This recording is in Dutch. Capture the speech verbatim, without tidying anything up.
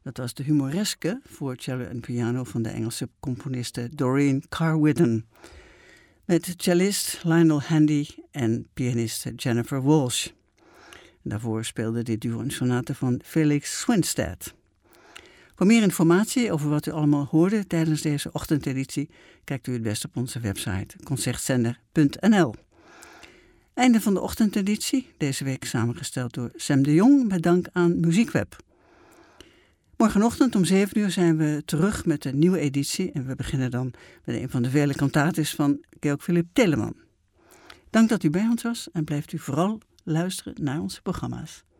Dat was de humoreske voor cello en piano van de Engelse componiste Doreen Carwithen. Met cellist Lionel Handy en pianiste Jennifer Walsh. En daarvoor speelde dit duo een sonate van Felix Swinstead. Voor meer informatie over wat u allemaal hoorde tijdens deze ochtendeditie, kijkt u het best op onze website concertzender punt n l. Einde van de ochtendeditie, deze week samengesteld door Sam de Jong met dank aan Muziekweb. Morgenochtend om zeven uur zijn we terug met een nieuwe editie en we beginnen dan met een van de vele cantates van Georg Philipp Telemann. Dank dat u bij ons was en blijft u vooral luisteren naar onze programma's.